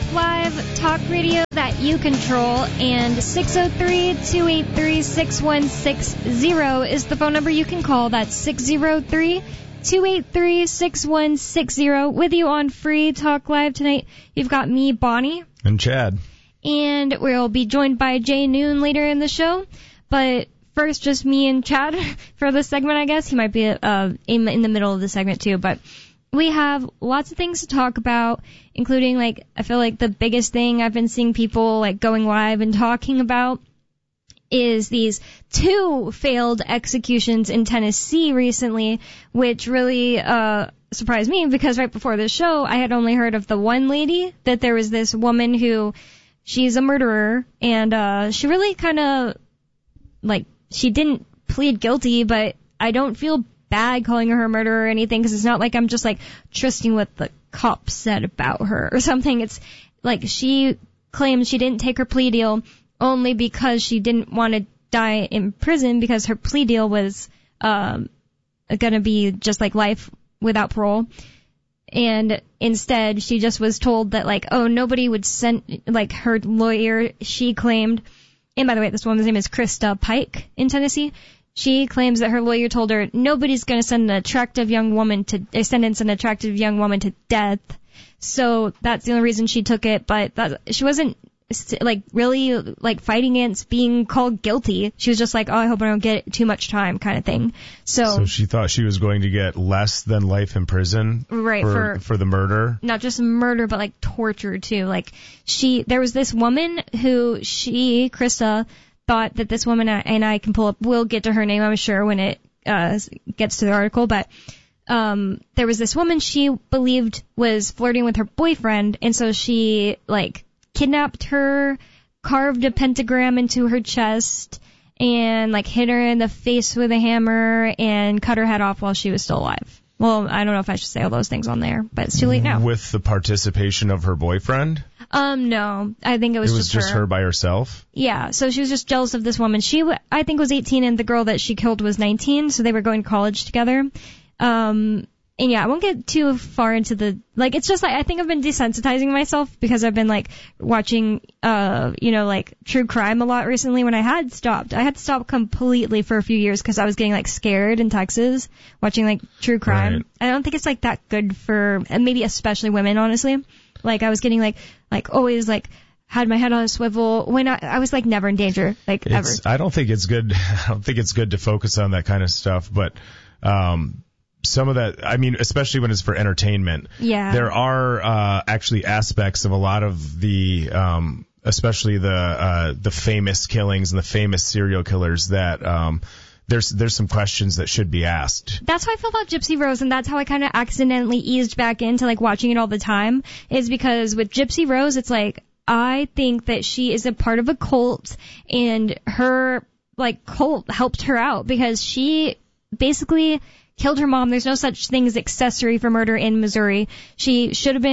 Live talk radio that you control, and 603-283-6160 is the phone number you can call. That's 603-283-6160. With you on Free Talk Live tonight, you've got me, Bonnie. And Chad. And we'll be joined by Jay Noon later in the show. But first, just me and Chad for this segment, I guess. He might be in the middle of the segment, too. But we have lots of things to talk about, including, like, I feel like the biggest thing I've been seeing people, like, going live and talking about is these 2 failed executions in Tennessee recently, which really surprised me because right before the show, I had only heard of the one lady, that there was this woman who, she's a murderer, and she really kind of, like, she didn't plead guilty, but I don't feel bad calling her a murderer or anything, because it's not like I'm just, like, trusting what the cops said about her or something. It's like she claims she didn't take her plea deal only because she didn't want to die in prison, because her plea deal was going to be just, like, life without parole. And instead, she just was told that, like, oh, nobody would send, like, her lawyer, she claimed, and by the way, this woman's name is Krista Pike in Tennessee. She claims that her lawyer told her nobody's going to sentence an attractive young woman to death. So that's the only reason she took it. But she wasn't, like, really, like, fighting against being called guilty. She was just like, oh, I hope I don't get too much time kind of thing. So she thought she was going to get less than life in prison, right, for the murder. Not just murder, but, like, torture too. Like, there was this woman who Krista, thought that this woman, and I can pull up, we'll get to her name, I'm sure, when it gets to the article, but there was this woman she believed was flirting with her boyfriend, and so she, like, kidnapped her, carved a pentagram into her chest, and, like, hit her in the face with a hammer, and cut her head off while she was still alive. Well, I don't know if I should say all those things on there, but it's too late now. With the participation of her boyfriend? No. I think it was just her by herself? Yeah, so she was just jealous of this woman. She, I think, was 18, and the girl that she killed was 19, so they were going to college together. And yeah, I won't get too far into it's just, like, I think I've been desensitizing myself because I've been, like, watching, like, true crime a lot recently when I had stopped. I had to stop completely for a few years because I was getting, like, scared in Texas watching, like, true crime. Right. I don't think it's, like, that good for, maybe especially women, honestly. Like, I was getting, like, always, like, had my head on a swivel when I was, like, never in danger, like, ever. I don't think it's good to focus on that kind of stuff, but, some of that, I mean, especially when it's for entertainment. Yeah. There are actually aspects of a lot of the, especially the famous killings and the famous serial killers that there's some questions that should be asked. That's how I feel about Gypsy Rose, and that's how I kind of accidentally eased back into, like, watching it all the time, is because with Gypsy Rose, it's like, I think that she is a part of a cult, and her, like, cult helped her out because she basically killed her mom. There's no such thing as accessory for murder in Missouri. She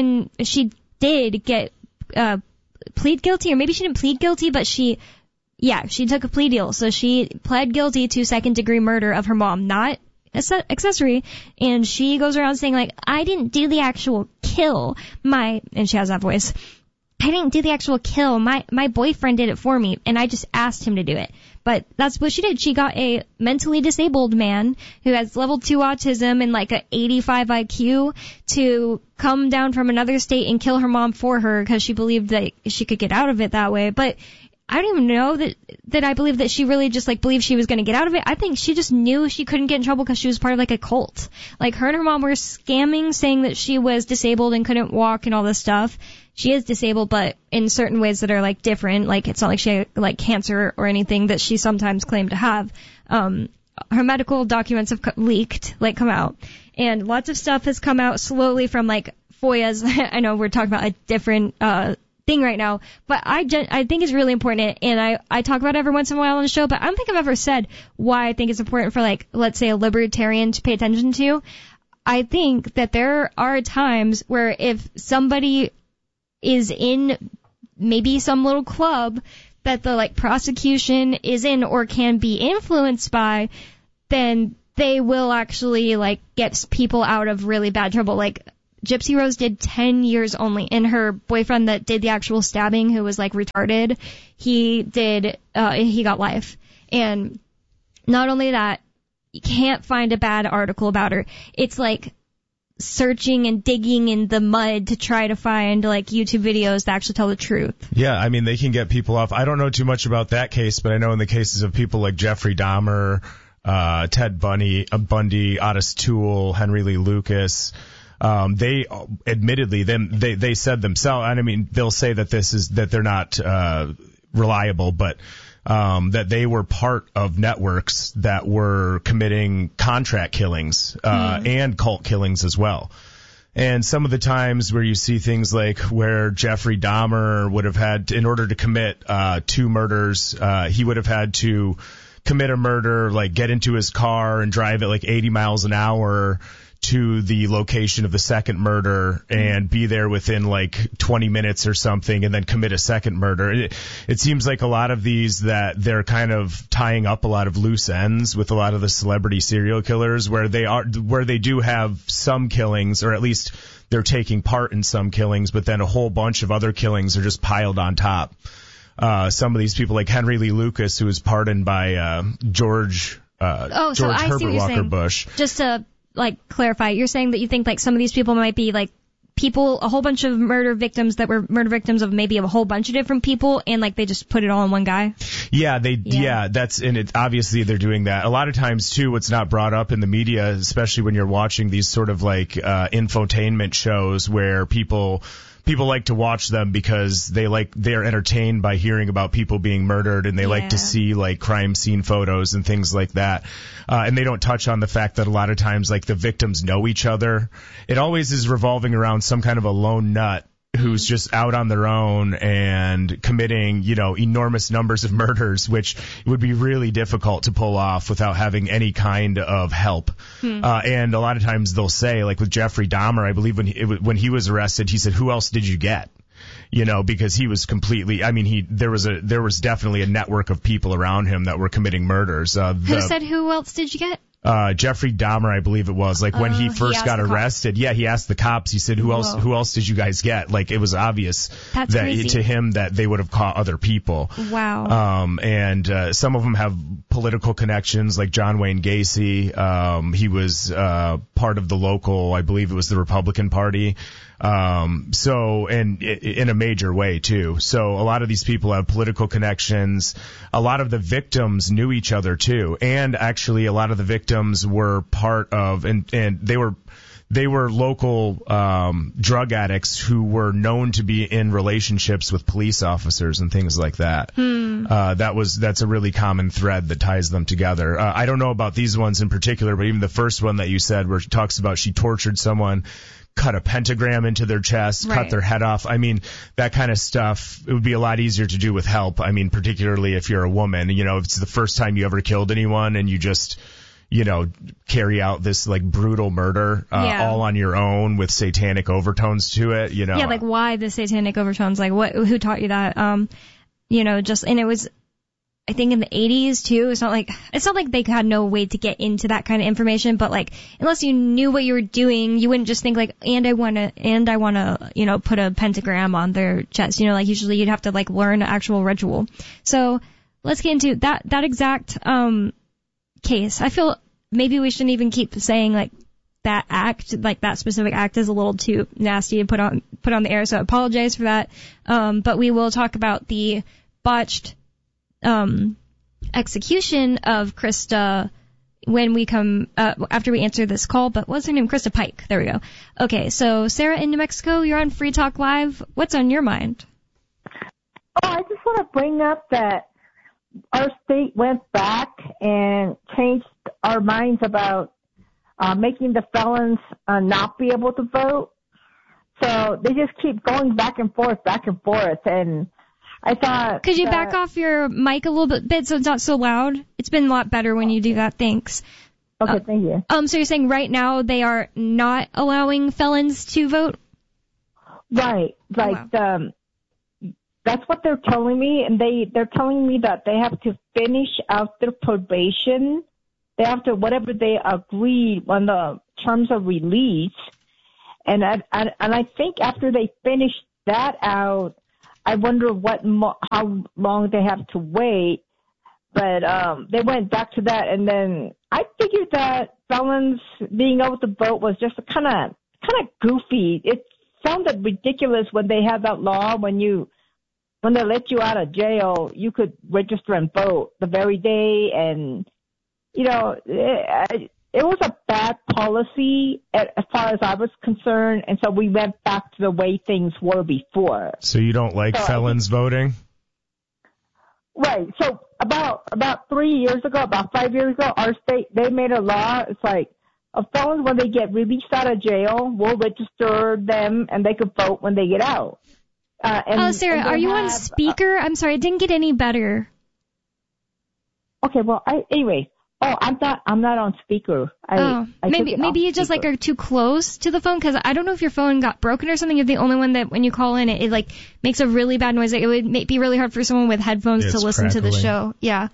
did get plead guilty, or maybe she didn't plead guilty, but she took a plea deal. So she pled guilty to second-degree murder of her mom, not accessory. And she goes around saying, like, I didn't do the actual kill. And she has that voice. I didn't do the actual kill. My boyfriend did it for me, and I just asked him to do it. But that's what she did. She got a mentally disabled man who has level 2 autism and, like, a 85 IQ to come down from another state and kill her mom for her because she believed that she could get out of it that way. But I don't even know that I believe that she really just, like, believed she was going to get out of it. I think she just knew she couldn't get in trouble because she was part of, like, a cult. Like, her and her mom were scamming, saying that she was disabled and couldn't walk and all this stuff. She is disabled, but in certain ways that are, like, different. Like, it's not like she had, like, cancer or anything that she sometimes claimed to have. Her medical documents have leaked, like, come out. And lots of stuff has come out slowly from, like, FOIAs. I know we're talking about a different thing right now, but I think it's really important, and I talk about it every once in a while on the show, but I don't think I've ever said why I think it's important for, like, let's say a libertarian to pay attention to. I think that there are times where if somebody is in maybe some little club that the, like, prosecution is in or can be influenced by, then they will actually, like, get people out of really bad trouble. Like, Gypsy Rose did 10 years only, and her boyfriend that did the actual stabbing, who was like retarded, he got life. And not only that, you can't find a bad article about her. It's like searching and digging in the mud to try to find like YouTube videos that actually tell the truth. Yeah, I mean, they can get people off. I don't know too much about that case, but I know in the cases of people like Jeffrey Dahmer, Ted Bundy, Otis Toole, Henry Lee Lucas, they admittedly, they said themselves, and I mean, they'll say that that they're not reliable, but that they were part of networks that were committing contract killings and cult killings as well. And some of the times where you see things like where Jeffrey Dahmer would have had, in order to commit 2 murders, he would have had to commit a murder, like get into his car and drive at like 80 miles an hour to the location of the second murder and be there within like 20 minutes or something and then commit a second murder. It seems like a lot of these that they're kind of tying up a lot of loose ends with a lot of the celebrity serial killers where they do have some killings, or at least they're taking part in some killings, but then a whole bunch of other killings are just piled on top. Some of these people like Henry Lee Lucas, who was pardoned by George Herbert Walker Bush. Just to like clarify, you're saying that you think like some of these people might be like a whole bunch of murder victims that were murder victims of maybe a whole bunch of different people, and like they just put it all in one guy? Yeah, that's in it. Obviously they're doing that. A lot of times too, what's not brought up in the media, especially when you're watching these sort of like infotainment shows where people like to watch them because they're entertained by hearing about people being murdered, and they like to see like crime scene photos and things like that. And they don't touch on the fact that a lot of times like the victims know each other. It always is revolving around some kind of a lone nut who's just out on their own and committing, enormous numbers of murders, which would be really difficult to pull off without having any kind of help. And a lot of times they'll say, like with Jeffrey Dahmer, I believe when he was arrested, he said, "Who else did you get?" Because he was completely, there was definitely a network of people around him that were committing murders. Who said, "Who else did you get"? Jeffrey Dahmer, I believe it was. Like when he first got arrested, he asked the cops. He said, "Who else did you guys get?" Like it was obvious to him that they would have caught other people. Wow. And some of them have political connections, like John Wayne Gacy. He was part of the local, I believe it was the Republican Party. And in a major way too. So a lot of these people have political connections. A lot of the victims knew each other too. And actually a lot of the victims were part of, and they were local, drug addicts who were known to be in relationships with police officers and things like that. That's a really common thread that ties them together. I don't know about these ones in particular, but even the first one that you said where it talks about she tortured someone, cut a pentagram into their chest, cut their head off. That kind of stuff, it would be a lot easier to do with help. Particularly if you're a woman, if it's the first time you ever killed anyone and you just, carry out this like brutal murder, all on your own with satanic overtones to it, Yeah, like why the satanic overtones? Like who taught you that? And it was, I think in the 80s too. It's not like they had no way to get into that kind of information, but like unless you knew what you were doing, you wouldn't just think like, and I wanna, put a pentagram on their chest. Like usually you'd have to like learn an actual ritual. So let's get into that exact case. I feel maybe we shouldn't even keep saying like that act, like that specific act is a little too nasty to put on the air. So I apologize for that. But we will talk about the botched execution of Krista when we come after we answer this call. But what's her name? Krista Pike. There we go. Okay, so Sarah in New Mexico, you're on Free Talk Live. What's on your mind? Oh, I just want to bring up that our state went back and changed our minds about making the felons not be able to vote. So they just keep going back and forth, and I thought... Could you back off your mic a little bit so it's not so loud? It's been a lot better when you do that. Thanks. Okay, thank you. So you're saying right now they are not allowing felons to vote? Right. Like, that's what they're telling me, and they're telling me that they have to finish out their probation. They have to, whatever they agreed on the terms of release, And I think after they finish that out, I wonder how long they have to wait. But they went back to that, and then I figured that felons being able to vote was just kind of goofy. It sounded ridiculous when they had that law when they let you out of jail, you could register and vote the very day, and it was a bad policy as far as I was concerned, and so we went back to the way things were before. So you don't like felons voting? Right. So about 3 years ago, about 5 years ago, our state, they made a law. It's like felons, when they get released out of jail, we'll register them and they could vote when they get out. Sarah, are you on speaker? I'm sorry, it didn't get any better. Okay, well, anyway. Oh, I'm not on speaker. Maybe you just are too close to the phone, because I don't know if your phone got broken or something. You're the only one that when you call in, it makes a really bad noise. It would be really hard for someone with headphones to listen to the show. Yeah.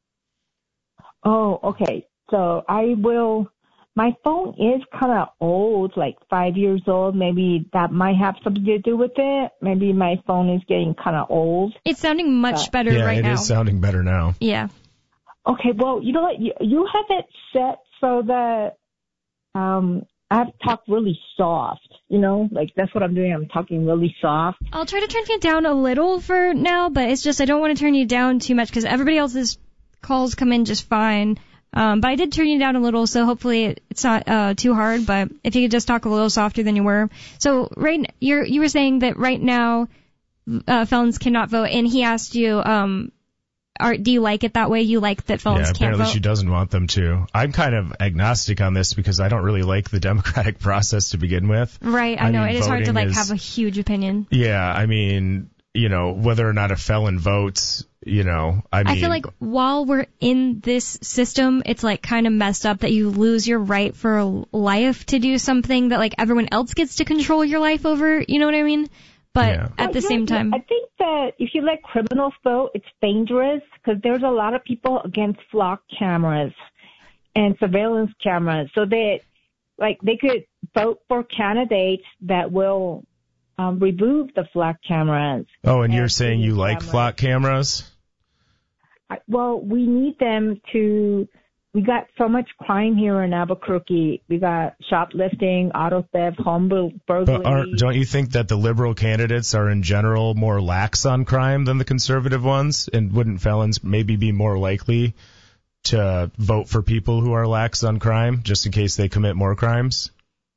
Oh, okay. So my phone is kind of old, like 5 years old. Maybe that might have something to do with it. Maybe my phone is getting kind of old. It's sounding much better right now. Yeah, it is sounding better now. Yeah. Okay, well, you know what? You have it set so that I have to talk really soft, that's what I'm doing. I'm talking really soft. I'll try to turn you down a little for now, but it's just I don't want to turn you down too much because everybody else's calls come in just fine. But I did turn you down a little, so hopefully it's not too hard, but if you could just talk a little softer than you were. So you were saying that right now felons cannot vote, and he asked you do you like it that way? You like that felons can't vote? Yeah, apparently she doesn't want them to. I'm kind of agnostic on this because I don't really like the democratic process to begin with. Right, I know. It is hard to have a huge opinion. Yeah, I mean, whether or not a felon votes, I feel like while we're in this system, it's kind of messed up that you lose your right for life to do something that everyone else gets to control your life over. You know what I mean? But at the same time, I think that if you let criminals vote, it's dangerous because there's a lot of people against flock cameras and surveillance cameras. So they could vote for candidates that will remove the flock cameras. Oh, and you're saying you like flock cameras? Well, we need them to. We got so much crime here in Albuquerque. We got shoplifting, auto theft, home burglary. But don't you think that the liberal candidates are in general more lax on crime than the conservative ones? And wouldn't felons maybe be more likely to vote for people who are lax on crime just in case they commit more crimes?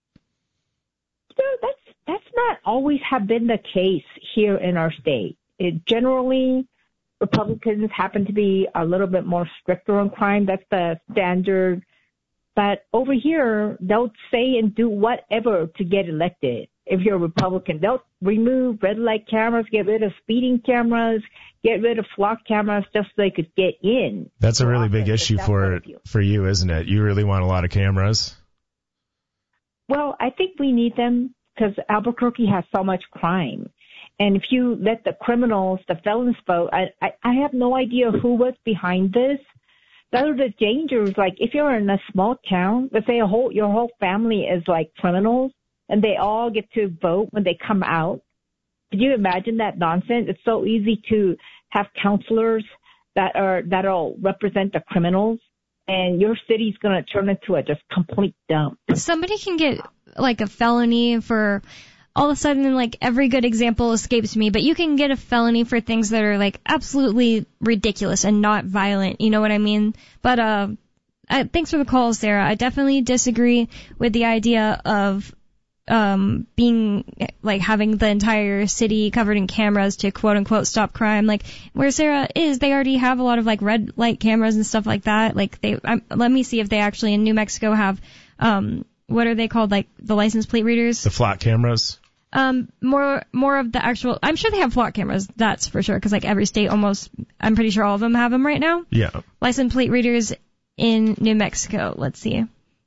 That's not always have been the case here in our state. Generally, Republicans happen to be a little bit more stricter on crime. That's the standard. But over here, they'll say and do whatever to get elected. If you're a Republican, they'll remove red light cameras, get rid of speeding cameras, get rid of flock cameras just so they could get in. That's a really big issue for you, isn't it? You really want a lot of cameras? Well, I think we need them because Albuquerque has so much crime. And if you let the criminals, the felons vote, I have no idea who was behind this. Those are the dangers. If you're in a small town, let's say your whole family is criminals, and they all get to vote when they come out. Could you imagine that nonsense? It's so easy to have counselors that'll represent the criminals, and your city's going to turn into a just complete dump. Somebody can get a felony for. All of a sudden, every good example escapes me, but you can get a felony for things that are, absolutely ridiculous and not violent, you know what I mean? But, thanks for the call, Sarah. I definitely disagree with the idea of, being, having the entire city covered in cameras to quote-unquote stop crime. Where Sarah is, they already have a lot of, red light cameras and stuff like that. Let me see if they actually in New Mexico have, what are they called? The license plate readers? The flock cameras? More of the actual, I'm sure they have flock cameras, that's for sure, because every state almost, I'm pretty sure all of them have them right now. Yeah. License plate readers in New Mexico, let's see.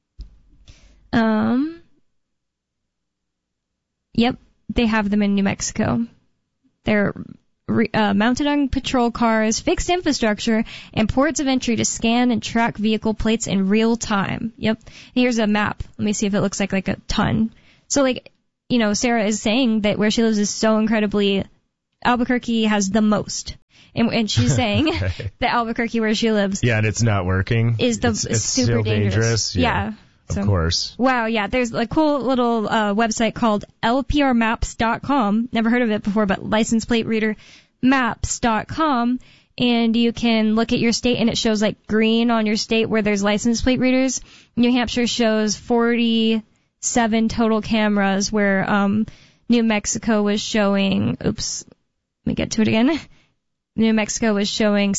Yep, they have them in New Mexico. They're mounted on patrol cars, fixed infrastructure, and ports of entry to scan and track vehicle plates in real time. Yep. Here's a map. Let me see if it looks like a ton. So Sarah is saying that where she lives is so incredibly, Albuquerque has the most. And she's saying that Albuquerque, where she lives. Yeah, and it's not working. It's super dangerous. Yeah. Of course. Wow, yeah. There's a cool little website called lprmaps.com. Never heard of it before, but license plate reader maps.com. And you can look at your state, and it shows like green on your state where there's license plate readers. New Hampshire shows 47 total cameras, where New Mexico was showing, oops, let me get to it again. New Mexico was showing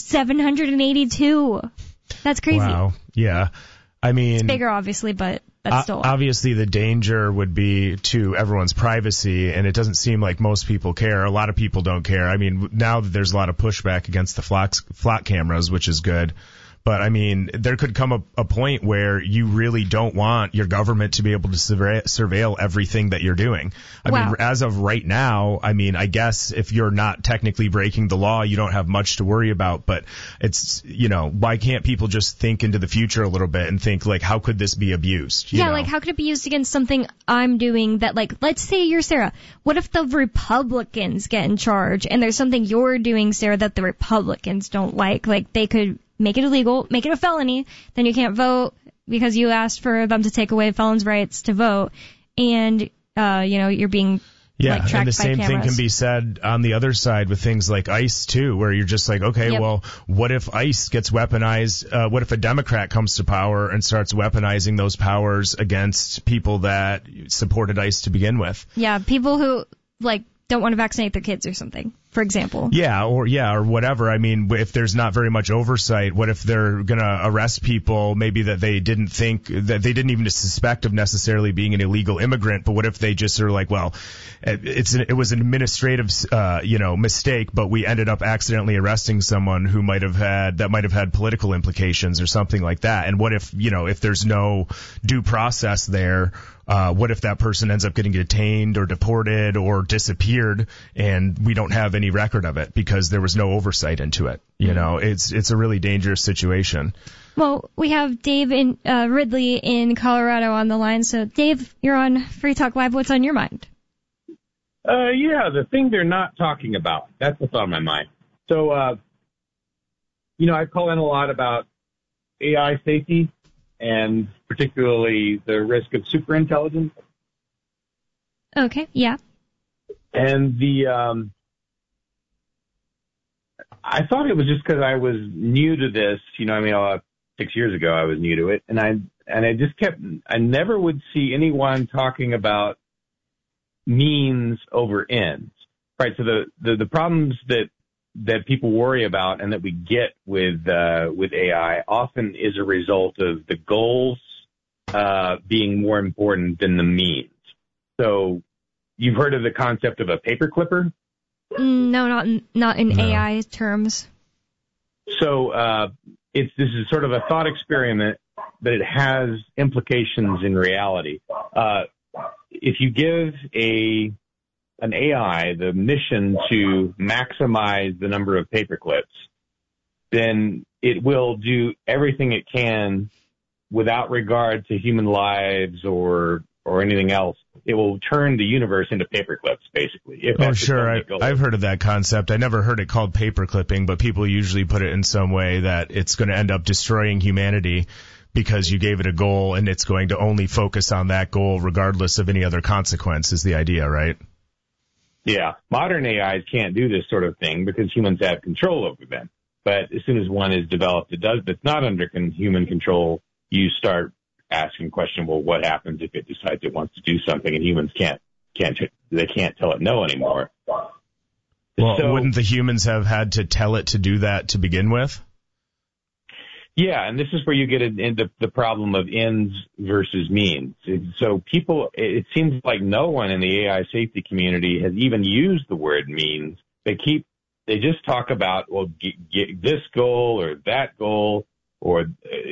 782. That's crazy. Wow. Yeah. I mean, it's bigger, obviously, but still. Obviously, the danger would be to everyone's privacy, and it doesn't seem like most people care. A lot of people don't care. I mean, now that there's a lot of pushback against the flock cameras, which is good. But, I mean, there could come a point where you really don't want your government to be able to surveil everything that you're doing. I mean, as of right now, I mean, I guess if you're not technically breaking the law, you don't have much to worry about. But it's, why can't people just think into the future a little bit and think, like, how could this be abused? You know? Like, how could it be used against something I'm doing that, like, let's say you're Sarah. What if the Republicans get in charge and there's something you're doing, Sarah, that the Republicans don't like? Like, they could make it illegal, make it a felony, then you can't vote because you asked for them to take away felons' rights to vote, and you're being tracked by cameras. And the same thing can be said on the other side with things like ICE too, where you're just like, okay, well, what if ICE gets weaponized? What if a Democrat comes to power and starts weaponizing those powers against people that supported ICE to begin with? Yeah, people who don't want to vaccinate their kids or something, for example. Or whatever. I mean, if there's not very much oversight, what if they're going to arrest people maybe that they didn't even suspect of necessarily being an illegal immigrant, but what if they just are like, well, it was an administrative, mistake, but we ended up accidentally arresting someone who might have had political implications or something like that. And what if, if there's no due process there, what if that person ends up getting detained or deported or disappeared and we don't have any record of it because there was no oversight into it? It's a really dangerous situation. Well, we have Dave Ridley in Colorado on the line. So, Dave, you're on Free Talk Live. What's on your mind? The thing they're not talking about. That's what's on my mind. So, I call in a lot about AI safety, and particularly the risk of superintelligence. Okay, yeah. And I thought it was just because I was new to this, 6 years ago I was new to it, and I never would see anyone talking about means over ends, right? So the problems that people worry about and that we get with AI often is a result of the goals being more important than the means. So you've heard of the concept of a paper clipper? No, not in AI terms. So this is sort of a thought experiment, but it has implications in reality. If you give an AI the mission to maximize the number of paper clips, then it will do everything it can without regard to human lives or anything else. It will turn the universe into paper clips, basically. Sure. I've heard of that concept. I never heard it called paper clipping, but people usually put it in some way that it's going to end up destroying humanity because you gave it a goal and it's going to only focus on that goal regardless of any other consequence is the idea, right? Yeah. Modern AIs can't do this sort of thing because humans have control over them. But as soon as one is developed that's not under human control, you start asking the question, well, what happens if it decides it wants to do something and humans can't tell it no anymore? Well, wouldn't the humans have had to tell it to do that to begin with? Yeah, and this is where you get into the problem of ends versus means. So it seems like no one in the AI safety community has even used the word means. They just talk about, well, get this goal or that goal, or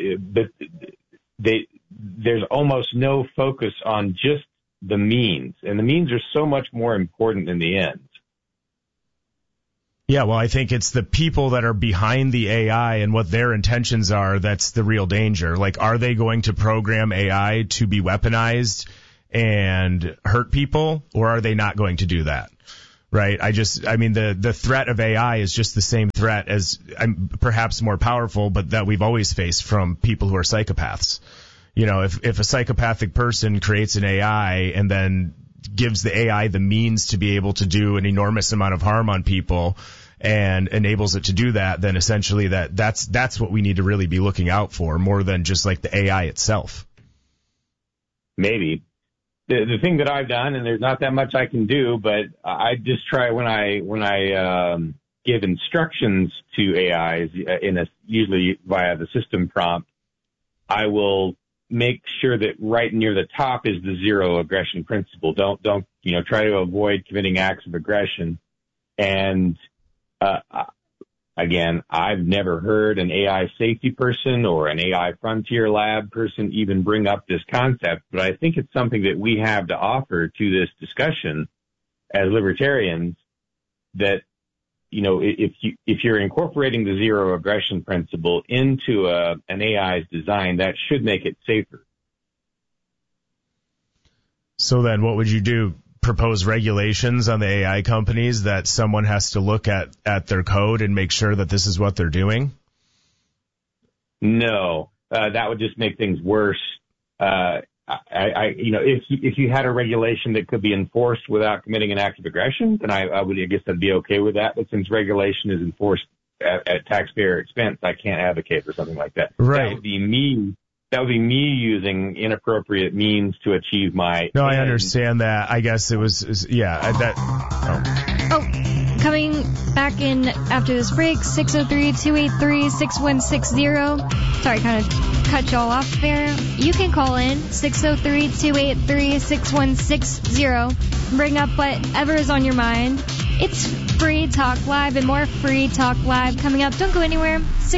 there's almost no focus on just the means. And the means are so much more important than the ends. Yeah, well, I think it's the people that are behind the AI and what their intentions are that's the real danger. Like, are they going to program AI to be weaponized and hurt people, or are they not going to do that? Right? The threat of AI is just the same threat as, perhaps more powerful, but that we've always faced from people who are psychopaths. You know, if a psychopathic person creates an AI and then gives the AI the means to be able to do an enormous amount of harm on people and enables it to do that, then essentially that's what we need to really be looking out for, more than just like the AI itself. Maybe. The thing that I've done, and there's not that much I can do, but I just try when I give instructions to AIs usually via the system prompt, I will make sure that right near the top is the zero aggression principle. Don't try to avoid committing acts of aggression. And again, I've never heard an AI safety person or an AI frontier lab person even bring up this concept, but I think it's something that we have to offer to this discussion as libertarians, that, you know, if you're incorporating the zero aggression principle into an AI's design, that should make it safer. So then what would you do? Propose regulations on the AI companies that someone has to look at their code and make sure that this is what they're doing? No, that would just make things worse. If you had a regulation that could be enforced without committing an act of aggression, then I guess I'd be okay with that. But since regulation is enforced at taxpayer expense, I can't advocate for something like that. Right. That would be me using inappropriate means to achieve my. No, end. I understand that. I guess it was Coming back in after this break, 603-283-6160. Sorry, kind of cut y'all off there. You can call in 603-283-6160. Bring up whatever is on your mind. It's Free Talk Live and more Free Talk Live coming up. Don't go anywhere.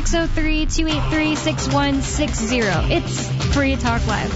603-283-6160. It's Free Talk Live.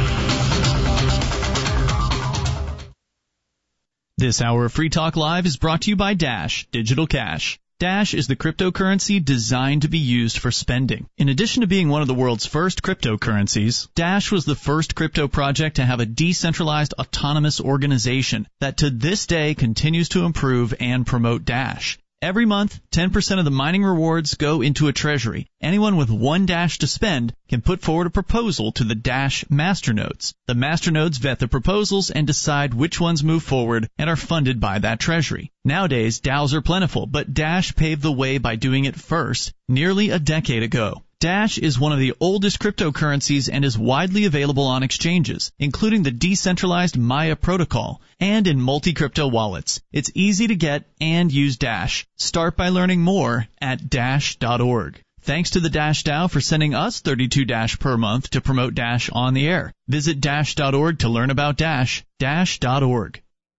This hour of Free Talk Live is brought to you by Dash Digital Cash. Dash is the cryptocurrency designed to be used for spending. In addition to being one of the world's first cryptocurrencies, Dash was the first crypto project to have a decentralized autonomous organization that to this day continues to improve and promote Dash. Every month, 10% of the mining rewards go into a treasury. Anyone with one Dash to spend can put forward a proposal to the Dash masternodes. The masternodes vet the proposals and decide which ones move forward and are funded by that treasury. Nowadays, DAOs are plentiful, but Dash paved the way by doing it first, nearly a decade ago. Dash is one of the oldest cryptocurrencies and is widely available on exchanges, including the decentralized Maya protocol and in multi-crypto wallets. It's easy to get and use Dash. Start by learning more at Dash.org. Thanks to the Dash DAO for sending us 32 Dash per month to promote Dash on the air. Visit Dash.org to learn about Dash. Dash.org.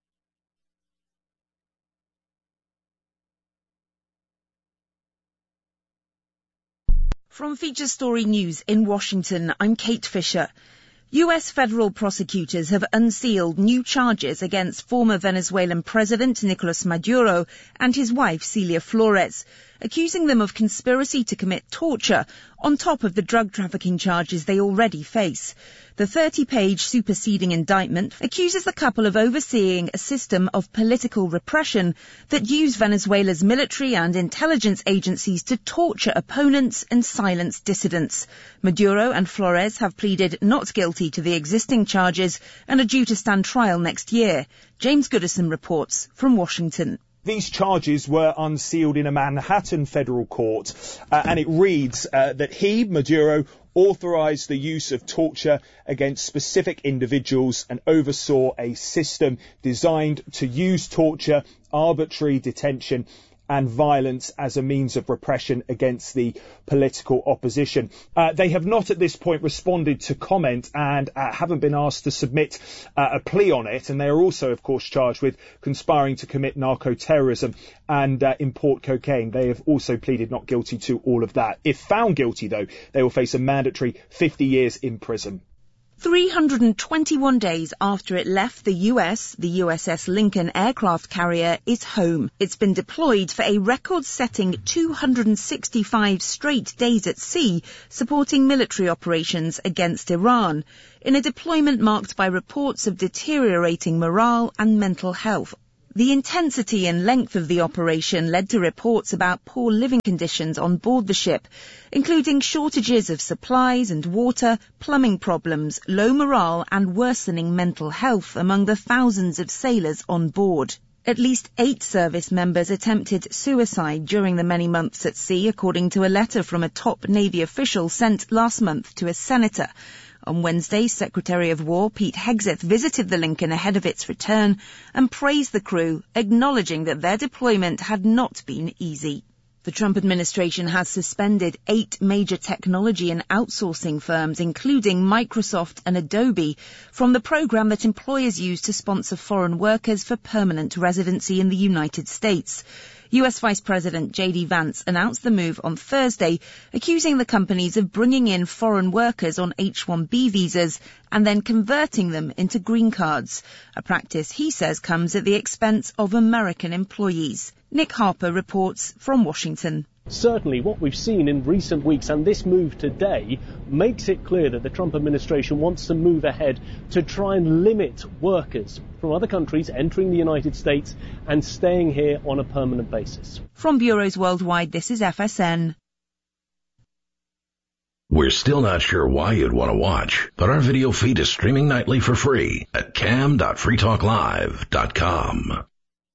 From Feature Story News in Washington, I'm Kate Fisher. U.S. federal prosecutors have unsealed new charges against former Venezuelan President Nicolas Maduro and his wife Celia Flores, accusing them of conspiracy to commit torture on top of the drug trafficking charges they already face. The 30-page superseding indictment accuses the couple of overseeing a system of political repression that used Venezuela's military and intelligence agencies to torture opponents and silence dissidents. Maduro and Flores have pleaded not guilty to the existing charges and are due to stand trial next year. James Goodison reports from Washington. These charges were unsealed in a Manhattan federal court, and it reads that he, Maduro, authorized the use of torture against specific individuals and oversaw a system designed to use torture, arbitrary detention and violence as a means of repression against the political opposition. They have not at this point responded to comment and haven't been asked to submit a plea on it. And they are also, of course, charged with conspiring to commit narco-terrorism and import cocaine. They have also pleaded not guilty to all of that. If found guilty, though, they will face a mandatory 50 years in prison. 321 days after it left the US, the USS Lincoln aircraft carrier is home. It's been deployed for a record-setting 265 straight days at sea, supporting military operations against Iran, in a deployment marked by reports of deteriorating morale and mental health. The intensity and length of the operation led to reports about poor living conditions on board the ship, including shortages of supplies and water, plumbing problems, low morale and worsening mental health among the thousands of sailors on board. At least 8 service members attempted suicide during the many months at sea, according to a letter from a top Navy official sent last month to a senator. On Wednesday, Secretary of War Pete Hegseth visited the Lincoln ahead of its return and praised the crew, acknowledging that their deployment had not been easy. The Trump administration has suspended 8 major technology and outsourcing firms, including Microsoft and Adobe, from the program that employers use to sponsor foreign workers for permanent residency in the United States. US Vice President J.D. Vance announced the move on Thursday, accusing the companies of bringing in foreign workers on H-1B visas and then converting them into green cards, a practice he says comes at the expense of American employees. Nick Harper reports from Washington. Certainly what we've seen in recent weeks and this move today makes it clear that the Trump administration wants to move ahead to try and limit workers from other countries entering the United States and staying here on a permanent basis. From bureaus worldwide, this is FSN. We're still not sure why you'd want to watch, but our video feed is streaming nightly for free at cam.freetalklive.com.